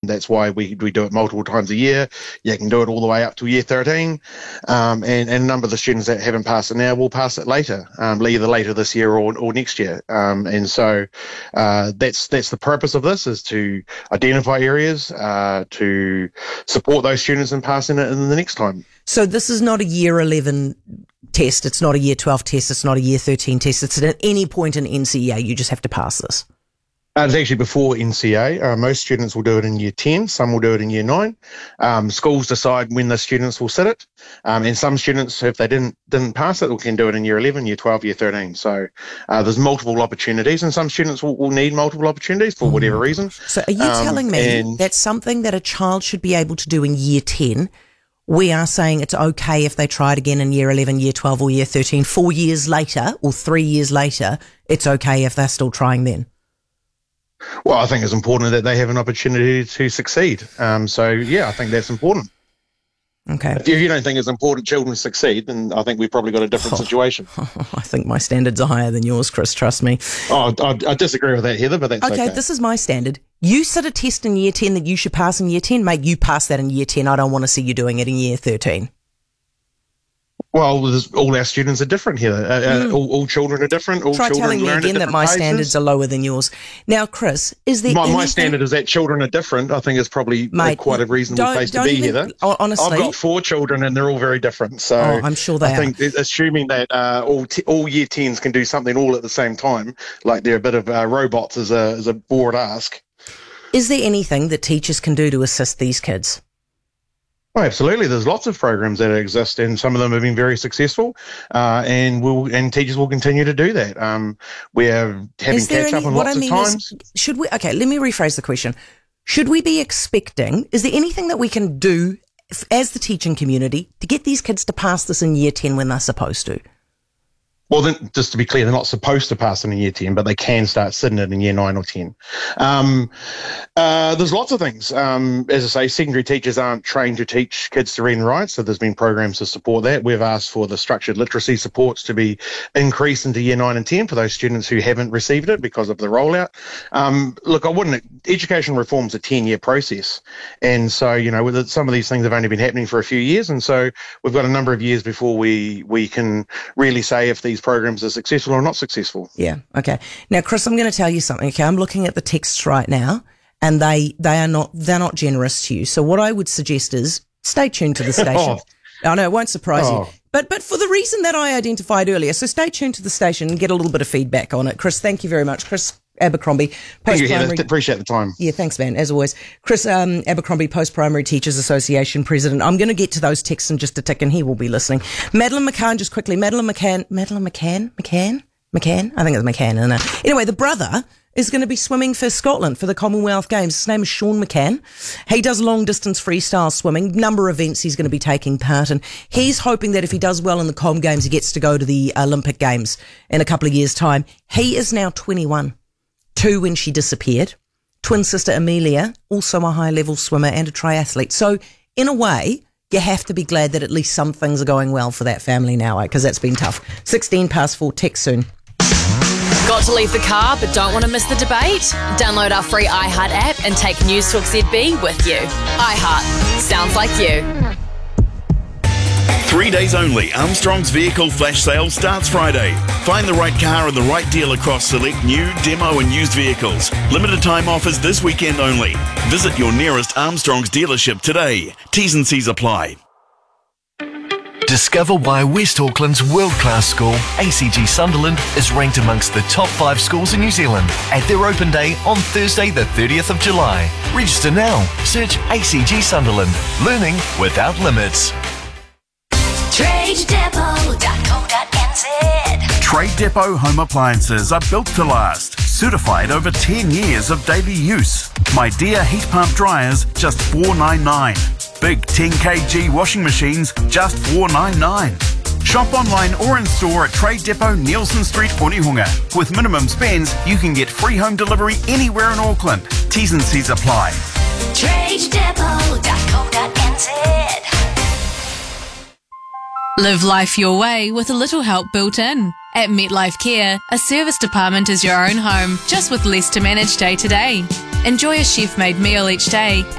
That's why we do it multiple times a year. You can do it all the way up to year 13. And a number of the students that haven't passed it now will pass it later, either later this year or next year. And so that's the purpose of this, is to identify areas, to support those students in passing it in the next time. So this is not a year 11 test. It's not a year 12 test. It's not a year 13 test. It's at any point in NCEA. You just have to pass this. It's actually before NCEA. Most students will do it in year 10. Some will do it in year 9. Schools decide when the students will sit it. And some students, if they didn't pass it, can do it in year 11, year 12, year 13. So there's multiple opportunities, and some students will need multiple opportunities for whatever reason. So are you telling me that's something that a child should be able to do in year 10? We are saying it's okay if they try it again in year 11, year 12 or year 13. 4 years later or 3 years later, it's okay if they're still trying then. Well, I think it's important that they have an opportunity to succeed. So, yeah, I think that's important. Okay. If you don't think it's important children succeed, then I think we've probably got a different situation. I think my standards are higher than yours, Chris, trust me. Oh, I disagree with that, Heather, but that's okay. Okay, this is my standard. You sit a test in year 10 that you should pass in year 10, mate, you pass that in year 10. I don't want to see you doing it in year 13. Well, all our students are different here. All children are different. All Try children telling me again that my standards are lower than yours. Now, Chris, is there my standard is that children are different. I think it's probably quite a reasonable place to be, Heather. Honestly, I've got 4 children and they're all very different. So I'm sure they are. I think assuming that all year 10s can do something all at the same time, like they're a bit of robots, is a broad ask. Is there anything that teachers can do to assist these kids? Oh, absolutely. There's lots of programs that exist, and some of them have been very successful, and teachers will continue to do that. We're having catch up on lots of times. Should we? Okay, let me rephrase the question. Should we be expecting? Is there anything that we can do as the teaching community to get these kids to pass this in year 10 when they're supposed to? Well, then, just to be clear, they're not supposed to pass it in year 10, but they can start sitting it in year 9 or 10. There's lots of things. As I say, secondary teachers aren't trained to teach kids to read and write, so there's been programs to support that. We've asked for the structured literacy supports to be increased into year 9 and 10 for those students who haven't received it because of the rollout. Look, education reform's a 10-year process. And so, some of these things have only been happening for a few years. And so we've got a number of years before we can really say if these programs are successful or not successful. Yeah. Okay. Now, Chris, I'm going to tell you something. Okay. I'm looking at the texts right now, and they're not generous to you. So what I would suggest is stay tuned to the station. I know it won't surprise you. But for the reason that I identified earlier. So stay tuned to the station and get a little bit of feedback on it. Chris, thank you very much. Chris Abercrombie, Thank you, Heather. Appreciate the time. Yeah, thanks, man, as always. Chris Abercrombie, Post-Primary Teachers Association President. I'm going to get to those texts in just a tick, and he will be listening. Madeline McCann, just quickly. Madeline McCann? I think it's McCann, isn't it? Anyway, the brother is going to be swimming for Scotland for the Commonwealth Games. His name is Sean McCann. He does long-distance freestyle swimming, number of events he's going to be taking part in. He's hoping that if he does well in the Com Games, he gets to go to the Olympic Games in a couple of years' time. He is now 21. 2 when she disappeared. Twin sister Amelia, also a high-level swimmer and a triathlete. So, in a way, you have to be glad that at least some things are going well for that family now, because that's been tough. 4:16, text soon. Got to leave the car but don't want to miss the debate? Download our free iHeart app and take News Talk ZB with you. iHeart. Sounds like you. 3 days only. Armstrong's Vehicle Flash Sale starts Friday. Find the right car and the right deal across select new, demo and used vehicles. Limited time offers this weekend only. Visit your nearest Armstrong's dealership today. T's and C's apply. Discover why West Auckland's world-class school, ACG Sunderland, is ranked amongst the top 5 schools in New Zealand at their open day on Thursday the 30th of July. Register now. Search ACG Sunderland. Learning without limits. TradeDepot.co.nz. Trade Depot home appliances are built to last. Certified over 10 years of daily use. My Dear heat pump dryers, just $4.99. Big 10 kg washing machines, just $4.99. Shop online or in store at Trade Depot, Nielsen Street, Onehunga. With minimum spends, you can get free home delivery anywhere in Auckland. T's and C's apply. TradeDepot.co.nz. Live life your way with a little help built in. At MetLife Care, a service department is your own home, just with less to manage day to day. Enjoy a chef-made meal each day